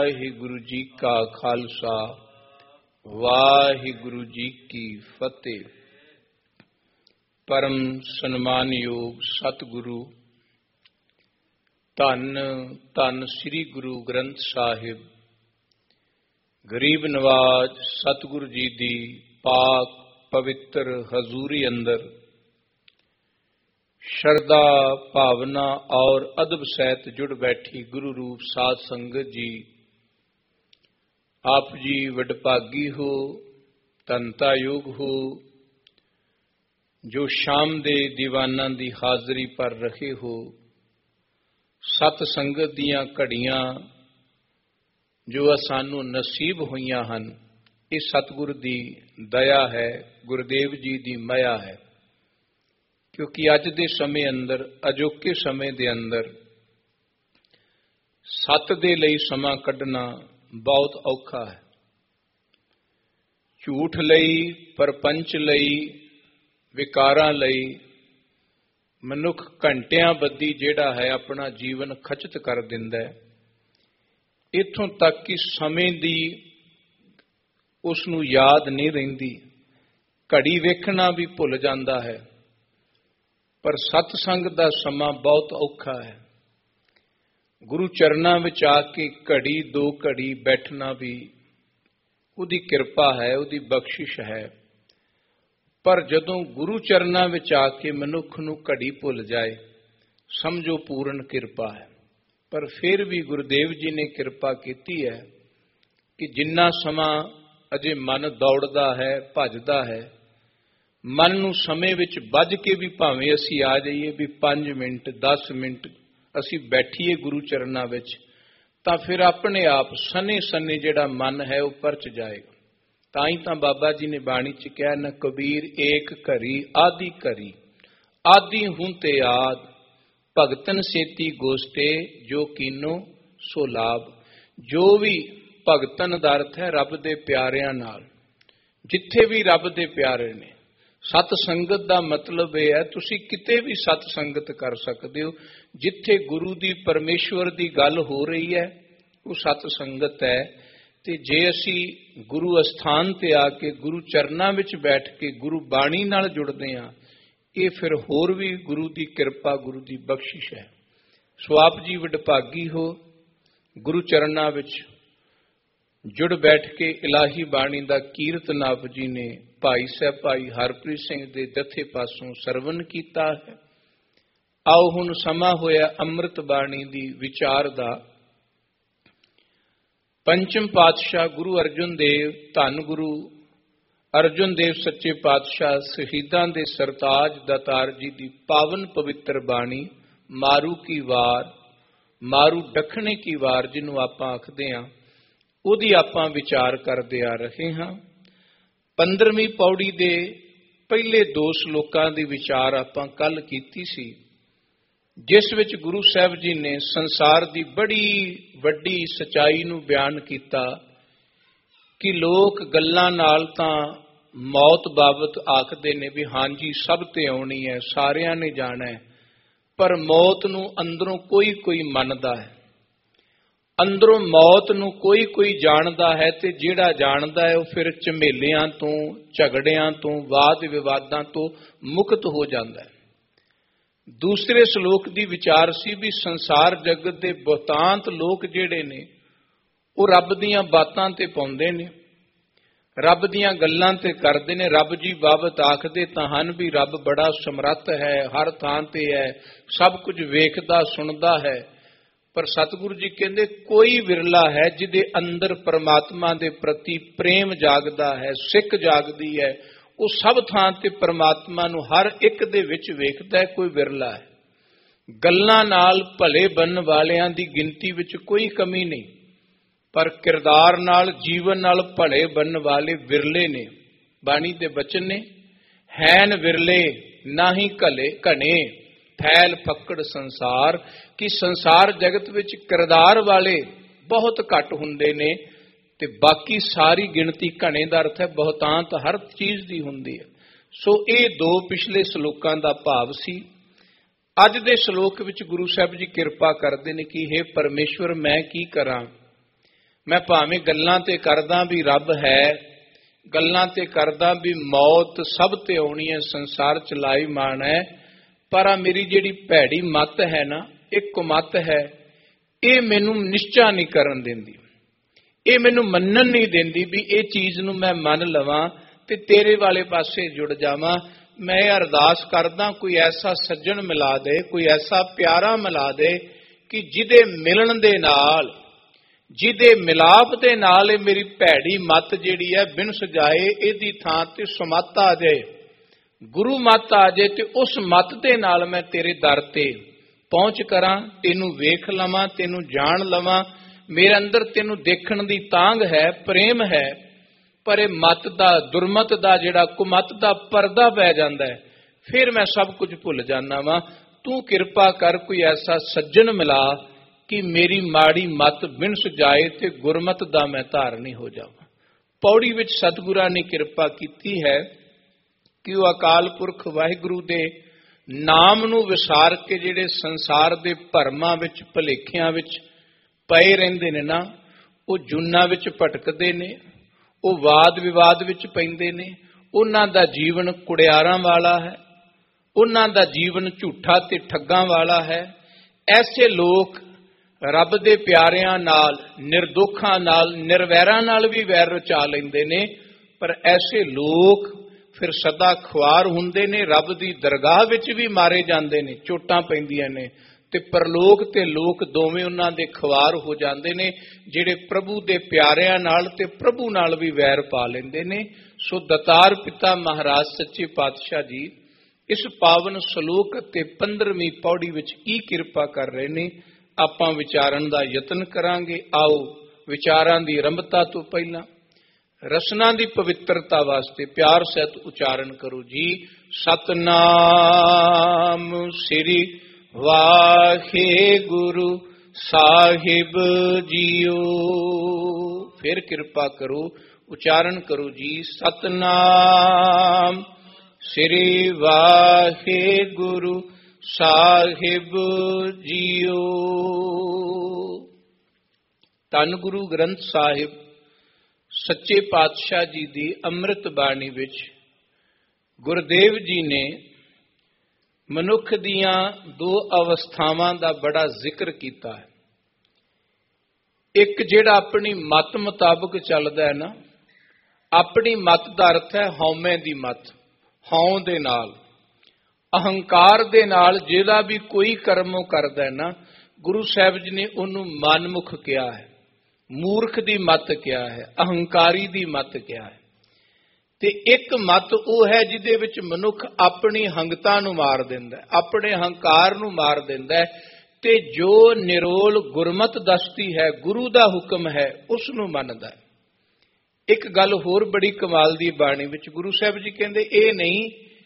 ਵਾਹਿਗੁਰੂ ਜੀ ਕਾ ਖਾਲਸਾ ਵਾਹਿਗੁਰੂ ਜੀ ਕੀ ਫਤਿਹ। ਪਰਮ ਸਨਮਾਨਯੋਗ ਸਤਿਗੁਰੂ ਧੰਨ ਧੰਨ ਸ੍ਰੀ ਗੁਰੂ ਗ੍ਰੰਥ ਸਾਹਿਬ ਗਰੀਬ ਨਵਾਜ ਸਤਿਗੁਰੂ ਜੀ ਦੀ ਪਾਕ ਪਵਿੱਤਰ ਹਜ਼ੂਰੀ ਅੰਦਰ ਸ਼ਰਧਾ ਭਾਵਨਾ और अदब सहित जुड़ बैठी गुरु रूप साध संगत जी, आप जी वडभागी हो, धनता योग हो, जो शाम दे दीवाना दी हाजरी पर रखे हो। सत संगत दियां घड़ियां जो सानू नसीब होइयां हन, ये सतगुरु दी दया है, गुरुदेव जी दी माया है। क्योंकि अज दे समय अंदर अजोके समय दे अंदर सत दे लई समा कढ़ना बहुत औखा है। झूठ लई, परपंच लई, विकारां लई मनुख घंटियां बद्धी जिहड़ा है अपना जीवन खचित कर दिंदा है। इत्थों तक कि समय दी उसनूं याद नहीं रहिंदी, घड़ी वेखना भी भुल जांदा है। पर सतसंग दा समा बहुत औखा है। गुरु चरनां विच आके घड़ी दो घड़ी बैठना भी उहदी किरपा है, उहदी बख्शिश है। पर जदों गुरु चरनां विच आके मनुख नूं घड़ी भुल जाए, समझो पूर्ण किरपा है। पर फिर भी गुरुदेव जी ने किरपा कीती है कि जिन्ना समा अजे मन दौड़दा है, भजदा है, मन नूं समय विच बज के भी भावें असी आ जाइए भी 5 मिनट 10 मिनट असी बैठीए गुरु चरनां विच, तां फिर अपने आप सने सने जिहड़ा मन है वह परच जाएगा। तां ही तां बाबा जी ने बाणी च कहा न कबीर एक घरी आदि घरी, आदि हूं ते आद, भगतन सेती गोस्ते जो कीनो सो लाभ। जो भी भगतन दा अर्थ है रब दे प्यारियां नाल, जिथे भी रब दे प्यारे ने। सत संगत का मतलब यह है तुसी किते भी सत संगत कर सकते हो, जिथे गुरु दी परमेश्वर दी गल हो रही है वो सत संगत है। ते जे असी गुरु अस्थान ते आके गुरु चरनां विच बैठ के गुरु बाणी नाल जुड़दे हां, ये फिर होर भी गुरु दी किरपा, गुरु दी बख्शिश है। सो आप जी वडभागी हो, गुरु चरनां विच जुड़ बैठ के इलाही बाणी दा कीर्तन आप जी ने भाई साहब भाई हरप्रीत सिंह दे जथे पासों सरवण कीता है। आओ हुण समा होया अमृत बाणी दी विचार दा। पंचम पातशाह गुरु अर्जुन देव, धन गुरु अर्जुन देव सच्चे पातशाह शहीदां दे सरताज दातार जी दी पावन पवित्र बाणी मारू की वार, मारू दखणे की वार जिन्हों आपां आखदे हां, ਉਹਦੀ ਆਪਾਂ ਵਿਚਾਰ ਕਰਦੇ ਆ ਰਹੇ ਹਾਂ। 15ਵੀਂ ਪੌੜੀ ਦੇ ਪਹਿਲੇ 2 ਸ਼ਲੋਕਾਂ ਦੀ ਵਿਚਾਰ ਆਪਾਂ ਕੱਲ ਕੀਤੀ ਸੀ, ਜਿਸ ਵਿੱਚ ਗੁਰੂ ਸਾਹਿਬ ਜੀ ਨੇ ਸੰਸਾਰ ਦੀ ਬੜੀ ਵੱਡੀ ਸਚਾਈ ਨੂੰ ਬਿਆਨ ਕੀਤਾ ਕਿ ਲੋਕ ਗੱਲਾਂ ਨਾਲ ਤਾਂ ਮੌਤ ਬਾਬਤ ਆਖਦੇ ਨੇ ਵੀ ਹਾਂਜੀ ਸਭ ਤੇ ਆਉਣੀ ਹੈ, ਸਾਰਿਆਂ ਨੇ ਜਾਣਾ ਹੈ, ਪਰ ਮੌਤ ਨੂੰ ਅੰਦਰੋਂ ਕੋਈ ਕੋਈ ਮੰਨਦਾ ਹੈ। अंदरों मौत नूं कोई कोई जानदा है, ते जिहड़ा जानदा है वह फिर झमेलियां तो, झगड़ियां तो, वाद विवादां तो मुक्त हो जाता है। दूसरे श्लोक की विचार सी भी संसार जगत के बहुतांत लोग जिहड़े ने वो रब दीयां बातां ते पाउंदे ने, रब दीयां गल्लां ते करदे ने, रब जी बाबत आखदे तां हन भी रब बड़ा समर्थ है, हर थां ते है, सब कुछ वेखदा सुनदा है। पर सतगुरु जी कहते कोई विरला है जिदे अंदर परमात्मा दे प्रति प्रेम जागदा है, सिक जागदी है, वो सब थां ते परमात्मा नूं हर एक दे विच वेखदा है, कोई विरला है। गल्लां नाल भले बनन वालियां दी गिनती विच कोई कमी नहीं, पर किरदार नाल जीवन नाल भले बनन वाले विरले ने। बाणी दे बचन ने हैन विरले नाही घले घने, फैल फक्कड़ संसार, कि संसार जगत विच किरदार वाले बहुत घट हुंदे ने ते बाकी सारी गिनती घने दा अर्थ है बहुतांत हर चीज दी हुंदी है। सो ये 2 पिछले श्लोकां दा भाव सी। अज दे श्लोक विच गुरु साहब जी किरपा करदे ने कि हे परमेश्वर मैं की करां, ਮੈਂ ਭਾਵੇਂ ਗੱਲਾਂ ਤੇ ਕਰਦਾ ਵੀ ਰੱਬ ਹੈ, ਗੱਲਾਂ ਤੇ ਕਰਦਾ ਵੀ ਮੌਤ ਸਭ ਤੇ ਆਉਣੀ ਹੈ, ਸੰਸਾਰ ਚਲਾਈ ਮਾਣ ਹੈ, ਪਰ ਆ ਮੇਰੀ ਜਿਹੜੀ ਭੈੜੀ ਮੱਤ ਹੈ ਨਾ, ਇੱਕ ਮੱਤ ਹੈ, ਇਹ ਮੈਨੂੰ ਨਿਸ਼ਚਾ ਨਹੀਂ ਕਰਨ ਦਿੰਦੀ, ਇਹ ਮੈਨੂੰ ਮੰਨਣ ਨਹੀਂ ਦਿੰਦੀ ਵੀ ਇਹ ਚੀਜ਼ ਨੂੰ ਮੈਂ ਮੰਨ ਲਵਾਂ ਤੇ ਤੇਰੇ ਵਾਲੇ ਪਾਸੇ ਜੁੜ ਜਾਵਾਂ। ਮੈਂ ਇਹ ਅਰਦਾਸ ਕਰਦਾ ਕੋਈ ਐਸਾ ਸੱਜਣ ਮਿਲਾ ਦੇ, ਕੋਈ ਐਸਾ ਪਿਆਰਾ ਮਿਲਾ ਦੇ ਕਿ ਜਿਹਦੇ ਮਿਲਣ ਦੇ ਨਾਲ, ਜਿਹਦੇ ਮਿਲਾਪ ਦੇ ਨਾਲ ਇਹ ਮੇਰੀ ਭੈੜੀ ਮੱਤ ਜਿਹੜੀ ਹੈ ਬਿਨ ਸਜਾਏ ਇਹਦੀ ਥਾਂ ਤੇ ਸਮੱਤ ਆ ਜਾਏ, ਗੁਰੂ ਮੱਤ ਆ ਜਾਏ, ਤੇ ਉਸ ਮੱਤ ਦੇ ਨਾਲ ਮੈਂ ਤੇਰੇ ਦਰ ਤੇ ਪਹੁੰਚ ਕਰਾਂ, ਤੈਨੂੰ ਵੇਖ ਲਵਾਂ, ਤੈਨੂੰ ਜਾਣ ਲਵਾਂ। ਮੇਰੇ ਅੰਦਰ ਤੈਨੂੰ ਦੇਖਣ ਦੀ ਤਾਂਘ ਹੈ, ਪ੍ਰੇਮ ਹੈ, ਪਰ ਇਹ ਮੱਤ ਦਾ, ਦੁਰਮਤ ਦਾ, ਜਿਹੜਾ ਕੁਮੱਤ ਦਾ ਪਰਦਾ ਪੈ ਜਾਂਦਾ ਹੈ, ਫਿਰ ਮੈਂ ਸਭ ਕੁਝ ਭੁੱਲ ਜਾਂਦਾ ਵਾਂ। ਤੂੰ ਕਿਰਪਾ ਕਰ ਕੋਈ ਐਸਾ ਸੱਜਣ ਮਿਲਾ ਕਿ ਮੇਰੀ ਮਾੜੀ ਮੱਤ ਬਿਨ ਸਜਾਏ ਤੇ ਗੁਰਮਤ ਦਾ ਮੈਂ ਧਾਰਨੀ ਹੋ ਜਾਵਾਂ। ਪੌੜੀ ਵਿੱਚ ਸਤਿਗੁਰਾਂ ਨੇ ਕਿਰਪਾ ਕੀਤੀ ਹੈ ਕਿ ਉਹ ਅਕਾਲ ਪੁਰਖ ਵਾਹਿਗੁਰੂ ਦੇ ਨਾਮ ਨੂੰ ਵਿਸਾਰ ਕੇ ਜਿਹੜੇ ਸੰਸਾਰ ਦੇ ਭਰਮਾਂ ਵਿੱਚ, ਭੁਲੇਖਿਆਂ ਵਿੱਚ ਪਏ ਰਹਿੰਦੇ ਨੇ ਨਾ, ਉਹ ਜੂਨਾਂ ਵਿੱਚ ਭਟਕਦੇ ਨੇ, ਉਹ ਵਾਦ ਵਿਵਾਦ ਵਿੱਚ ਪੈਂਦੇ ਨੇ, ਉਹਨਾਂ ਦਾ ਜੀਵਨ ਕੁੜਿਆਰਾਂ ਵਾਲਾ ਹੈ, ਉਹਨਾਂ ਦਾ ਜੀਵਨ ਝੂਠਾ ਤੇ ਠੱਗਾਂ ਵਾਲਾ ਹੈ। ਐਸੇ ਲੋਕ ਰੱਬ ਦੇ ਪਿਆਰਿਆਂ ਨਾਲ, ਨਿਰਦੋਖਾਂ ਨਾਲ, ਨਿਰਵੈਰਾਂ ਨਾਲ ਵੀ ਵੈਰ ਰਚਾ ਲੈਂਦੇ ਨੇ, ਪਰ ਐਸੇ ਲੋਕ ਫਿਰ ਸਦਾ ਖੁਆਰ ਹੁੰਦੇ ਨੇ, ਰੱਬ ਦੀ ਦਰਗਾਹ ਵਿੱਚ ਵੀ ਮਾਰੇ ਜਾਂਦੇ ਨੇ, ਚੋਟਾਂ ਪੈਂਦੀਆਂ ਨੇ, ਤੇ ਪਰਲੋਕ ਤੇ ਲੋਕ ਦੋਵੇਂ ਉਹਨਾਂ ਦੇ ਖੁਆਰ ਹੋ ਜਾਂਦੇ ਨੇ, ਜਿਹੜੇ ਪ੍ਰਭੂ ਦੇ ਪਿਆਰਿਆਂ ਨਾਲ ਤੇ ਪ੍ਰਭੂ ਨਾਲ ਵੀ ਵੈਰ ਪਾ ਲੈਂਦੇ ਨੇ। ਸੋ ਦਤਾਰ ਪਿਤਾ ਮਹਾਰਾਜ ਸੱਚੇ ਪਾਤਸ਼ਾਹ ਜੀ ਇਸ ਪਾਵਨ ਸ਼ਲੋਕ ਅਤੇ 15ਵੀਂ ਪੌੜੀ ਵਿੱਚ ਕੀ ਕਿਰਪਾ ਕਰ ਰਹੇ ਨੇ, ਆਪਾਂ ਵਿਚਾਰਨ ਦਾ ਯਤਨ ਕਰਾਂਗੇ। ਆਓ ਵਿਚਾਰਾਂ ਦੀ ਆਰੰਭਤਾ ਤੋਂ ਪਹਿਲਾਂ ਰਸਨਾ ਦੀ ਪਵਿੱਤਰਤਾ ਵਾਸਤੇ ਪਿਆਰ ਸਹਿਤ ਉਚਾਰਨ ਕਰੋ ਜੀ। ਸਤਨਾਮ ਸ੍ਰੀ ਵਾਹਿਗੁਰੂ ਸਾਹਿਬ ਜੀਓ। ਫਿਰ ਕਿਰਪਾ ਕਰੋ ਉਚਾਰਨ ਕਰੋ ਜੀ। ਸਤਨਾਮ ਸ੍ਰੀ ਵਾਹਿਗੁਰੂ ਸਾਹਿਬ ਜੀਓ। ਧੰਨ ਗੁਰੂ ਗ੍ਰੰਥ ਸਾਹਿਬ ਸੱਚੇ ਪਾਤਸ਼ਾਹ ਜੀ ਦੀ ਅੰਮ੍ਰਿਤ ਬਾਣੀ ਵਿੱਚ ਗੁਰਦੇਵ ਜੀ ਨੇ ਮਨੁੱਖ ਦੀਆਂ ਦੋ ਅਵਸਥਾਵਾਂ ਦਾ ਬੜਾ ਜ਼ਿਕਰ ਕੀਤਾ ਹੈ। ਇੱਕ ਜਿਹੜਾ ਆਪਣੀ ਮਤ ਮੁਤਾਬਕ ਚੱਲਦਾ ਹੈ ਨਾ, ਆਪਣੀ ਮਤ ਦਾ ਅਰਥ ਹੈ ਹਉਮੈ ਦੀ ਮਤ, ਹਉ ਦੇ ਨਾਲ, ਅਹੰਕਾਰ ਦੇ ਨਾਲ ਜਿਹੜਾ ਵੀ ਕੋਈ ਕਰਮ ਉਹ ਕਰਦਾ ਹੈ ਨਾ, ਗੁਰੂ ਸਾਹਿਬ ਜੀ ਨੇ ਉਹਨੂੰ ਮਨਮੁਖ ਕਿਹਾ ਹੈ, ਮੂਰਖ ਦੀ ਮਤ ਕਿਹਾ ਹੈ, ਅਹੰਕਾਰੀ ਦੀ ਮਤ ਕਿਹਾ ਹੈ। ਤੇ ਇੱਕ ਮਤ ਉਹ ਹੈ ਜਿਹਦੇ ਵਿੱਚ ਮਨੁੱਖ ਆਪਣੀ ਹੰਗਤਾ ਨੂੰ ਮਾਰ ਦਿੰਦਾ ਹੈ, ਆਪਣੇ ਹੰਕਾਰ ਨੂੰ ਮਾਰ ਦਿੰਦਾ ਹੈ, ਤੇ ਜੋ ਨਿਰੋਲ ਗੁਰਮਤ ਦੱਸਦੀ ਹੈ, ਗੁਰੂ ਦਾ ਹੁਕਮ ਹੈ, ਉਸ ਨੂੰ ਮੰਨਦਾ ਹੈ। ਇੱਕ ਗੱਲ ਹੋਰ ਬੜੀ ਕਮਾਲ ਦੀ ਬਾਣੀ ਵਿੱਚ ਗੁਰੂ ਸਾਹਿਬ ਜੀ ਕਹਿੰਦੇ, ਇਹ ਨਹੀਂ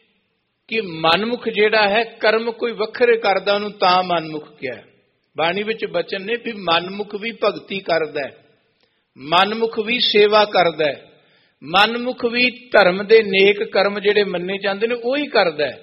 ਕਿ ਮਨਮੁਖ ਜਿਹੜਾ ਹੈ ਕਰਮ ਕੋਈ ਵੱਖਰੇ ਕਰਦਾ ਉਹਨੂੰ ਤਾਂ ਮਨਮੁਖ ਕਿਹਾ। ਬਾਣੀ ਵਿੱਚ ਬਚਨ ਨੇ ਵੀ ਮਨਮੁਖ ਵੀ ਭਗਤੀ ਕਰਦਾ ਹੈ, ਮਨਮੁਖ ਵੀ ਸੇਵਾ ਕਰਦਾ ਹੈ, ਮਨਮੁਖ ਵੀ ਧਰਮ ਦੇ ਨੇਕ ਕਰਮ ਜਿਹੜੇ ਮੰਨੇ ਜਾਂਦੇ ਨੇ ਉਹੀ ਕਰਦਾ ਹੈ।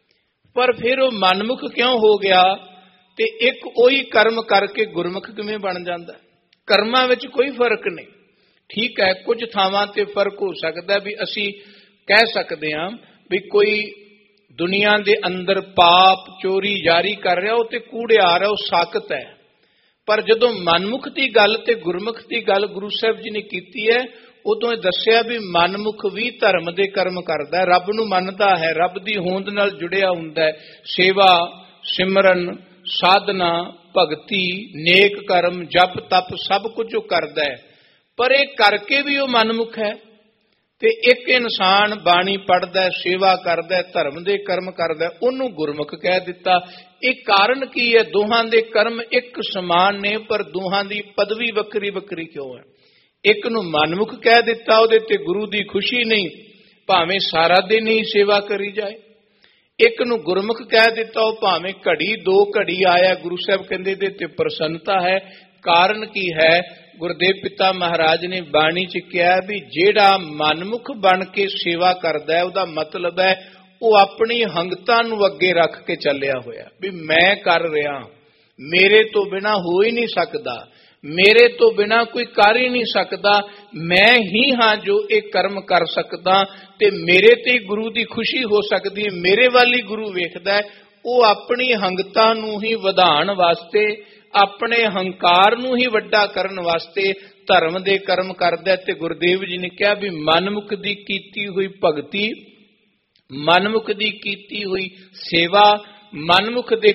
ਪਰ ਫਿਰ ਉਹ ਮਨਮੁਖ ਕਿਉਂ ਹੋ ਗਿਆ ਤੇ ਇੱਕ ਉਹੀ ਕਰਮ ਕਰਕੇ ਗੁਰਮੁਖ ਕਿਵੇਂ ਬਣ ਜਾਂਦਾ? ਕਰਮਾਂ ਵਿੱਚ ਕੋਈ ਫਰਕ ਨਹੀਂ। ਠੀਕ ਹੈ, ਕੁਝ ਥਾਵਾਂ ਤੇ ਫਰਕ ਹੋ ਸਕਦਾ ਵੀ ਅਸੀਂ ਕਹਿ ਸਕਦੇ ਹਾਂ ਵੀ ਕੋਈ ਦੁਨੀਆ ਦੇ ਅੰਦਰ ਪਾਪ ਚੋਰੀ ਜਾਰੀ ਕਰ ਰਿਹਾ, ਉਹ ਤੇ ਕੂੜਿਆਰ ਹੈ, ਉਹ ਸਾਕਤ ਹੈ। ਪਰ ਜਦੋਂ ਮਨਮੁਖ ਦੀ ਗੱਲ ਤੇ ਗੁਰਮੁਖ ਦੀ ਗੱਲ ਗੁਰੂ ਸਾਹਿਬ ਜੀ ਨੇ ਕੀਤੀ ਹੈ, ਉਦੋਂ ਇਹ ਦੱਸਿਆ ਵੀ ਮਨਮੁਖ ਵੀ ਧਰਮ ਦੇ ਕਰਮ ਕਰਦਾ, ਰੱਬ ਨੂੰ ਮੰਨਦਾ ਹੈ, ਰੱਬ ਦੀ ਹੋਂਦ ਨਾਲ ਜੁੜਿਆ ਹੁੰਦਾ ਹੈ, ਸੇਵਾ ਸਿਮਰਨ ਸਾਧਨਾ ਭਗਤੀ ਨੇਕ ਕਰਮ ਜਪ ਤਪ ਸਭ ਕੁਝ ਉਹ ਕਰਦਾ ਹੈ। ਪਰ ਇਹ ਕਰਕੇ ਵੀ ਉਹ ਮਨਮੁਖ ਹੈ। ਤੇ ਇੱਕ ਇਨਸਾਨ ਬਾਣੀ ਪੜ੍ਹਦਾ, ਸੇਵਾ ਕਰਦਾ, ਧਰਮ ਦੇ ਕਰਮ ਕਰਦਾ, ਉਹਨੂੰ ਗੁਰਮੁਖ ਕਹਿ ਦਿੱਤਾ। ਇਹ ਕਾਰਨ ਕੀ ਹੈ? ਦੋਹਾਂ ਦੇ ਕਰਮ ਇੱਕ ਸਮਾਨ ਨੇ, ਪਰ ਦੋਹਾਂ ਦੀ ਪਦਵੀ ਵੱਖਰੀ ਵੱਖਰੀ ਕਿਉਂ ਹੈ? ਇੱਕ ਨੂੰ ਮਨਮੁਖ ਕਹਿ ਦਿੱਤਾ, ਉਹਦੇ ਤੇ ਗੁਰੂ ਦੀ ਖੁਸ਼ੀ ਨਹੀਂ, ਭਾਵੇਂ ਸਾਰਾ ਦਿਨ ਹੀ ਸੇਵਾ ਕਰੀ ਜਾਏ। ਇੱਕ ਨੂੰ ਗੁਰਮੁਖ ਕਹਿ ਦਿੱਤਾ, ਉਹ ਭਾਵੇਂ ਘੜੀ ਦੋ ਘੜੀ ਆਇਆ, ਗੁਰੂ ਸਾਹਿਬ ਕਹਿੰਦੇ ਇਹਦੇ ਤੇ ਪ੍ਰਸੰਨਤਾ ਹੈ। ਕਾਰਨ ਕੀ ਹੈ? ਗੁਰਦੇਵ ਪਿਤਾ ਮਹਾਰਾਜ ਨੇ ਬਾਣੀ ਚ ਕਿਹਾ ਵੀ ਜਿਹੜਾ ਮਨਮੁਖ ਬਣ ਕੇ ਸੇਵਾ ਕਰਦਾ ਹੈ, ਉਹਦਾ ਮਤਲਬ ਹੈ ਉਹ ਆਪਣੀ ਹੰਗਤਾ ਨੂੰ ਅੱਗੇ ਰੱਖ ਕੇ ਚੱਲਿਆ ਹੋਇਆ ਵੀ ਮੈਂ ਕਰ ਰਿਹਾ, ਮੇਰੇ ਤੋਂ ਬਿਨਾਂ ਹੋ ਹੀ ਨਹੀਂ ਸਕਦਾ, ਮੇਰੇ ਤੋਂ ਬਿਨਾ ਕੋਈ ਕਰ ਹੀ ਨਹੀਂ ਸਕਦਾ, ਮੈਂ ਹੀ ਹਾਂ ਜੋ ਇਹ ਕਰਮ ਕਰ ਸਕਦਾ, ਤੇ ਮੇਰੇ ਤੇ ਗੁਰੂ ਦੀ ਖੁਸ਼ੀ ਹੋ ਸਕਦੀ ਹੈ, ਮੇਰੇ ਵੱਲ ਹੀ ਗੁਰੂ ਵੇਖਦਾ ਹੈ। ਉਹ ਆਪਣੀ ਹੰਗਤਾ ਨੂੰ ਹੀ ਵਧਾਉਣ ਵਾਸਤੇ, ਆਪਣੇ ਹੰਕਾਰ ਨੂੰ ਹੀ ਵੱਡਾ ਕਰਨ ਵਾਸਤੇ ਧਰਮ ਦੇ ਕਰਮ ਕਰਦਾ। ਤੇ ਗੁਰਦੇਵ ਜੀ ਨੇ ਕਿਹਾ ਵੀ ਮਨਮੁਖ ਦੀ ਕੀਤੀ ਹੋਈ ਭਗਤੀ, ਮਨਮੁਖ ਦੀ ਕੀਤੀ ਹੋਈ ਸੇਵਾ, ਮਨਮੁਖ ਦੇ